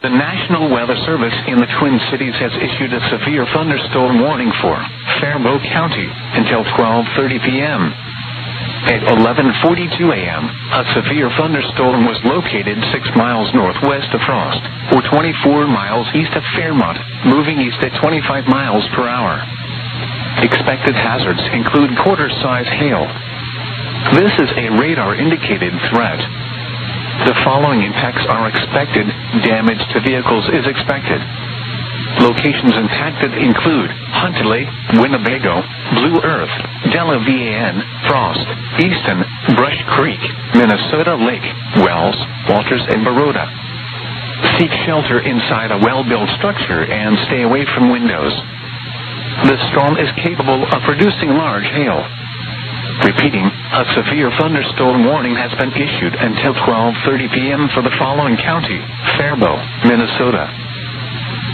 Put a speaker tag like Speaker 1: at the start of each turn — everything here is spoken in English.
Speaker 1: The National Weather Service in the Twin Cities has issued a severe thunderstorm warning for Faribault County until 12:30 p.m. At 11:42 a.m., a severe thunderstorm was located 6 miles northwest of Frost, or 24 miles east of Fairmont, moving east at 25 miles per hour. Expected hazards include quarter-size hail. This is a radar-indicated threat. The following impacts are expected. Damage to vehicles is expected. Locations impacted include Huntley, Winnebago, Blue Earth, Della Van, Frost, Easton, Brush Creek, Minnesota Lake, Wells, Walters, and Baroda. Seek shelter inside a well-built structure and stay away from windows. The storm is capable of producing large hail. Repeating, a severe thunderstorm warning has been issued until 12:30 p.m. for the following county: Faribault, Minnesota,